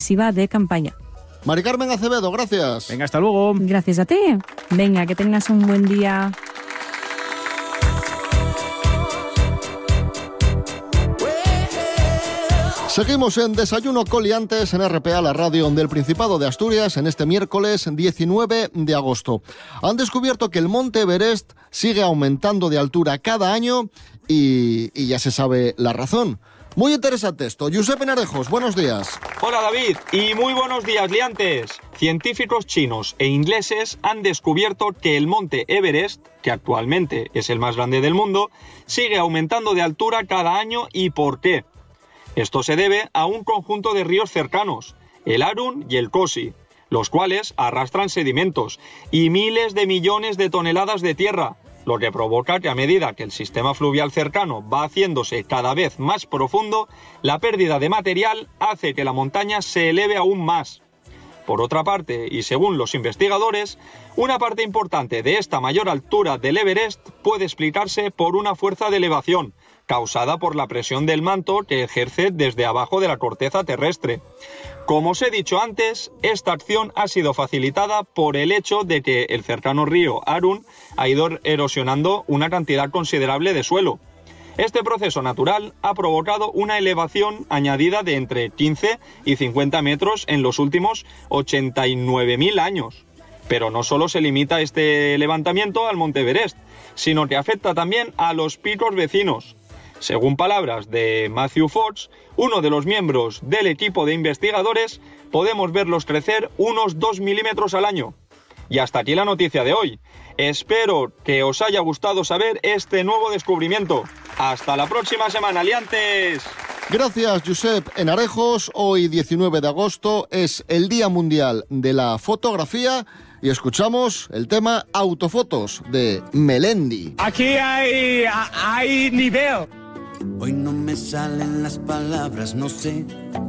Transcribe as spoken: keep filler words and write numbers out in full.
de campaña. Mari Carmen Acevedo, gracias. Venga, hasta luego. Gracias a ti. Venga, que tengas un buen día. Seguimos en Desayuno Coliantes en R P A, la radio del Principado de Asturias, en este miércoles diecinueve de agosto. Han descubierto que el Monte Everest sigue aumentando de altura cada año y, y ya se sabe la razón. Muy interesante esto. Josep Enarejos, buenos días. Hola David, y muy buenos días, liantes. Científicos chinos e ingleses han descubierto que el Monte Everest, que actualmente es el más grande del mundo, sigue aumentando de altura cada año. ¿Y por qué? Esto se debe a un conjunto de ríos cercanos, el Arun y el Kosi, los cuales arrastran sedimentos y miles de millones de toneladas de tierra, lo que provoca que a medida que el sistema fluvial cercano va haciéndose cada vez más profundo, la pérdida de material hace que la montaña se eleve aún más. Por otra parte, y según los investigadores, una parte importante de esta mayor altura del Everest puede explicarse por una fuerza de elevación, causada por la presión del manto que ejerce desde abajo de la corteza terrestre. Como os he dicho antes, esta acción ha sido facilitada por el hecho de que el cercano río Arun ha ido erosionando una cantidad considerable de suelo. Este proceso natural ha provocado una elevación añadida de entre quince y cincuenta metros en los últimos ochenta y nueve mil años. Pero no solo se limita este levantamiento al Monte Everest, sino que afecta también a los picos vecinos. Según palabras de Matthew Fox, uno de los miembros del equipo de investigadores, podemos verlos crecer unos dos milímetros al año. Y hasta aquí la noticia de hoy. Espero que os haya gustado saber este nuevo descubrimiento. ¡Hasta la próxima semana, liantes! Gracias, Josep Enarejos. Hoy, diecinueve de agosto, es el Día Mundial de la Fotografía y escuchamos el tema Autofotos de Melendi. Aquí hay, hay nivel. Hoy no me salen las palabras, no sé